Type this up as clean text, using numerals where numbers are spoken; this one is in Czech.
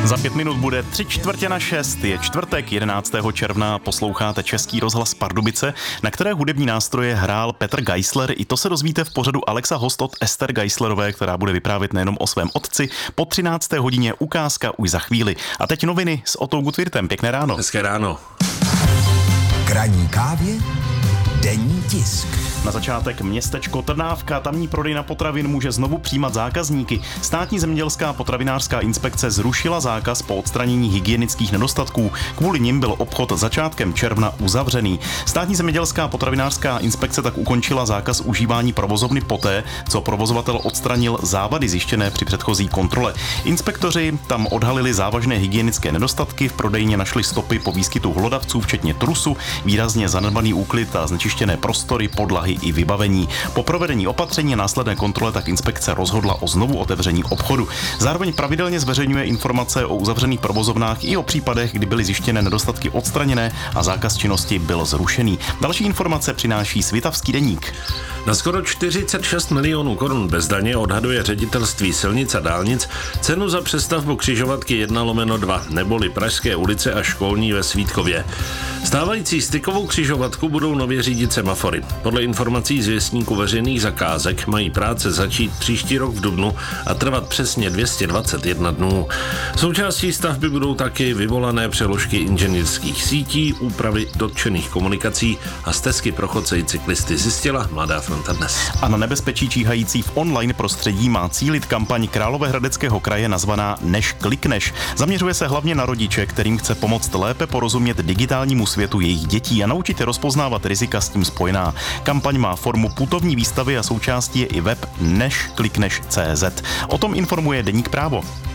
Za 5 minut bude 3:45, je čtvrtek 11. června, posloucháte Český rozhlas Pardubice, na které hudební nástroje hrál Petr Geisler. I to se dozvíte v pořadu Alexa Host od Ester Geislerové, která bude vyprávět nejenom o svém otci. Po 13. hodině ukázka už za chvíli. A teď noviny s Otou Gutwirtem. Pěkné ráno. Hezké ráno. K ranní kávě denní tisk. Na začátek městečko Trnávka, tamní prodejna potravin může znovu přijímat zákazníky. Státní zemědělská potravinářská inspekce zrušila zákaz po odstranění hygienických nedostatků. Kvůli nim byl obchod začátkem června uzavřený. Státní zemědělská potravinářská inspekce tak ukončila zákaz užívání provozovny poté, co provozovatel odstranil závady zjištěné při předchozí kontrole. Inspektoři tam odhalili závažné hygienické nedostatky, v prodejně našli stopy po výskytu hlodavců, včetně trusu, výrazně zanedbaný úklid a znečištěné prostory, podlahy i vybavení. Po provedení opatření a následné kontrole tak inspekce rozhodla o znovu otevření obchodu. Zároveň pravidelně zveřejňuje informace o uzavřených provozovnách i o případech, kdy byly zjištěné nedostatky odstraněné a zákaz činnosti byl zrušený. Další informace přináší Svitavský deník. Na skoro 46 milionů korun bez daně odhaduje ředitelství silnic a dálnic cenu za přestavbu křižovatky 1/2 neboli Pražské ulice a Školní ve Svítkově. Stávající stykovou křižovatku budou nově řídit semafory. Podle informací z věstníku veřejných zakázek mají práce začít příští rok v dubnu a trvat přesně 221 dnů. Součástí stavby budou taky vyvolané přeložky inženýrských sítí, úpravy dotčených komunikací a stezky pro chodce i cyklisty, zjistila Mladá fronta dnes. A na nebezpečí číhající v online prostředí má cílit kampaň Královéhradeckého kraje nazvaná Než klikneš. Zaměřuje se hlavně na rodiče, kterým chce pomoct lépe porozumět digitálnímu světu jejich dětí a naučit je rozpoznávat rizika s tím spojená. Kampaň má formu putovní výstavy a součástí je i web nešklikneš.cz. O tom informuje deník Právo.